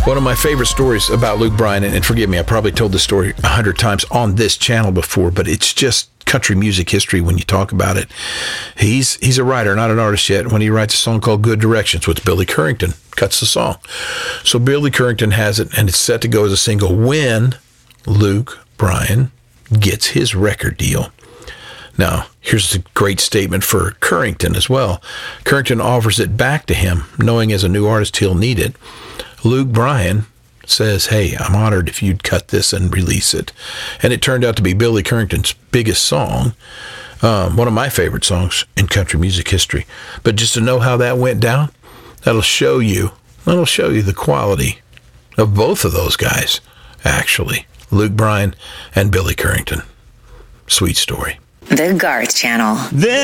One of my favorite stories about Luke Bryan, and forgive me, I probably told this story 100 times on this channel before, but it's just country music history when you talk about it. He's a writer, not an artist yet, when he writes a song called Good Directions, which Billy Currington cuts the song. So Billy Currington has it, and it's set to go as a single when Luke Bryan gets his record deal. Now, here's a great statement for Currington as well. Currington offers it back to him, knowing as a new artist he'll need it. Luke Bryan says, hey, I'm honored if you'd cut this and release it. And it turned out to be Billy Currington's biggest song, one of my favorite songs in country music history. But just to know how that went down, that'll show you the quality of both of those guys, actually. Luke Bryan and Billy Currington. Sweet story. The Garth Channel.